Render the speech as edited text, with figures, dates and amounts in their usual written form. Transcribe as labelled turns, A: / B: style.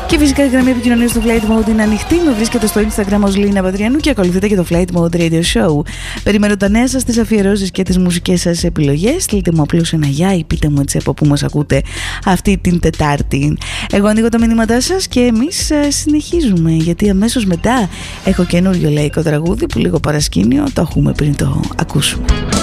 A: Και φυσικά η γραμμή επικοινωνίας του Flight Mode είναι ανοιχτή. Με βρίσκεται στο Instagram ως Λίνα Πατριανού και ακολουθείτε και το Flight Mode Radio Show. Περιμένω τα νέα σας, τις αφιερώσεις και τις μουσικές σας επιλογές. Στείλτε μου απλώς ένα γεια ή πείτε μου έτσι από πού μας ακούτε αυτή την Τετάρτη. Εγώ ανοίγω τα μηνύματά σας και εμείς συνεχίζουμε, γιατί αμέσως μετά έχω καινούριο λαϊκό τραγούδι που λίγο παρασκήνιο το έχουμε πριν το ακούσουμε.